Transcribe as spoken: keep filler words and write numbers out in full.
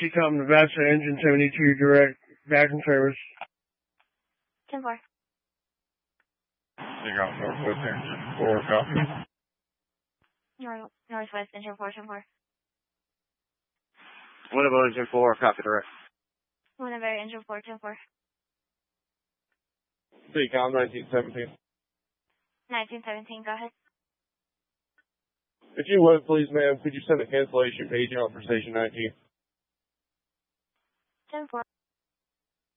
T-Com Nevada, engine seventy-two, direct, back in service. ten four. You're off Northwest Engine four, copy. North, Northwest Engine four, ten four. Winnebago Engine four, copy direct. Winnebago Engine four, ten four. T-Com nineteen seventeen. nineteen seventeen, go ahead. If you would, please, ma'am, could you send a cancellation page out for Station nineteen? ten four.